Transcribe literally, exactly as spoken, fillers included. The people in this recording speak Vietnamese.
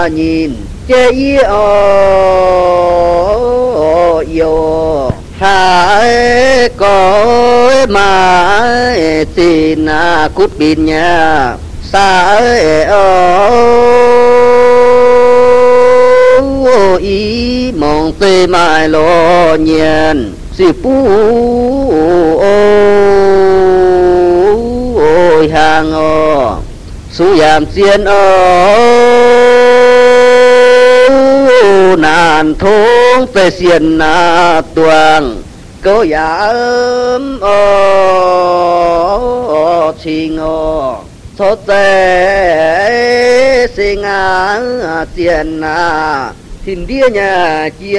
nhìn chê ý ô yêu hai có mà tin à cút pin nha sa ô ý mong tê mai lo nhiên si pu ôi hàng ô su yam chiên ô nạn thốn phê xiên na tuang cô ya ấm ô chinh ô thốt tê sinh á chiên na thìn đĩa nhà chia